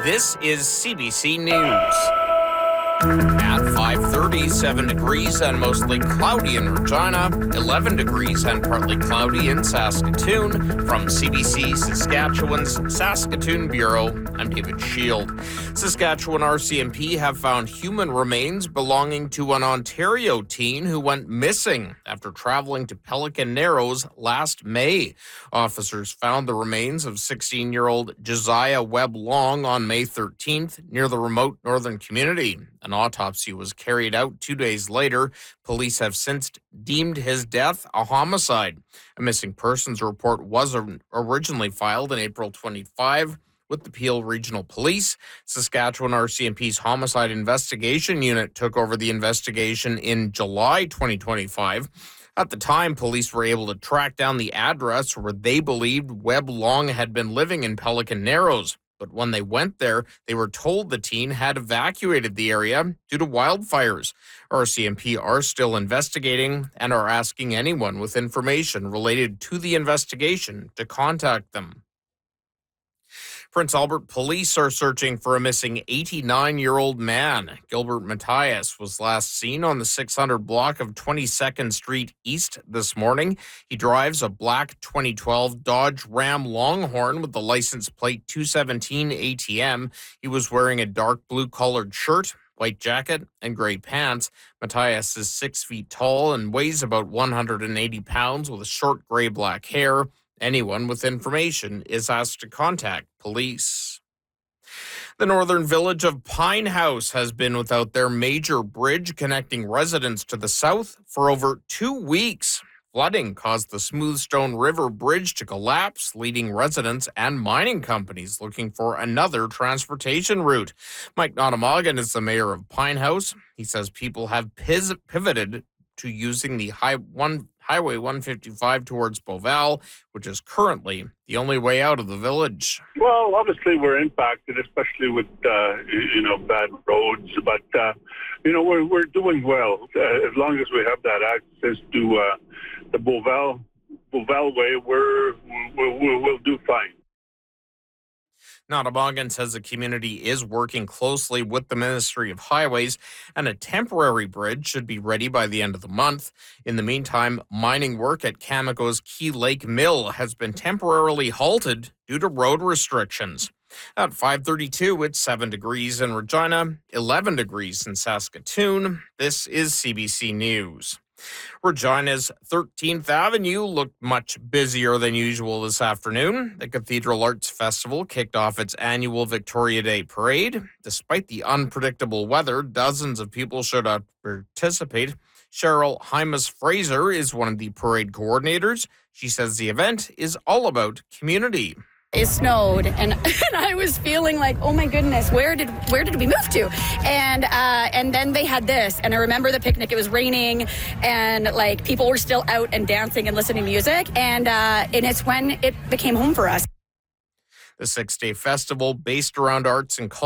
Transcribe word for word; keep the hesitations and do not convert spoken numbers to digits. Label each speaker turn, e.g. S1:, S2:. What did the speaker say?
S1: This is C B C News. At five thirty, seven degrees and mostly cloudy in Regina, eleven degrees and partly cloudy in Saskatoon. From C B C Saskatchewan's Saskatoon Bureau, I'm David Shield. Saskatchewan R C M P have found human remains belonging to an Ontario teen who went missing after traveling to Pelican Narrows last May. Officers found the remains of sixteen-year-old Josiah Webb Long on May thirteenth near the remote northern community. An autopsy was carried out two days later. Police have since deemed his death a homicide. A missing persons report was originally filed in April twenty-fifth with the Peel Regional Police. Saskatchewan R C M P's Homicide Investigation Unit took over the investigation in July twenty twenty-five. At the time, police were able to track down the address where they believed Webb Long had been living in Pelican Narrows. But when they went there, they were told the teen had evacuated the area due to wildfires. R C M P are still investigating and are asking anyone with information related to the investigation to contact them. Prince Albert police are searching for a missing eighty-nine-year-old man. Gilbert Matthias was last seen on the six hundred block of twenty-second Street East this morning. He drives a black twenty twelve Dodge Ram Longhorn with the license plate two seventeen A T M. He was wearing a dark blue collared shirt, white jacket, and gray pants. Matthias is six feet tall and weighs about one hundred eighty pounds with short gray-black hair. Anyone with information is asked to contact police. The northern village of Pine House has been without their major bridge connecting residents to the south for over two weeks. Flooding caused the Smoothstone River Bridge to collapse, leading residents and mining companies looking for another transportation route. Mike Nottamagan is the mayor of Pine House. He says people have pivoted to using the high one Highway one fifty-five towards Beauval, which is currently the only way out of the village.
S2: Well, obviously we're impacted, especially with uh, you know bad roads, but uh, you know we're we're doing well uh, as long as we have that access to uh, the Beauval Beauval way. We're we'll, we'll do fine.
S1: Nottamagan says the community is working closely with the Ministry of Highways, and a temporary bridge should be ready by the end of the month. In the meantime, mining work at Cameco's Key Lake Mill has been temporarily halted due to road restrictions. At five thirty-two, it's seven degrees in Regina, eleven degrees in Saskatoon. This is C B C News. Regina's thirteenth Avenue looked much busier than usual this afternoon. The Cathedral Arts Festival kicked off its annual Victoria Day Parade. Despite the unpredictable weather, dozens of people showed up to participate. Cheryl Hymas-Fraser is one of the parade coordinators. She says the event is all about community.
S3: It snowed, and, and I was feeling like, oh my goodness, where did where did we move to? And uh, and then they had this, and I remember the picnic. It was raining, and like people were still out and dancing and listening to music, and uh, and it's when it became home for us.
S1: The six-day festival, based around arts and culture,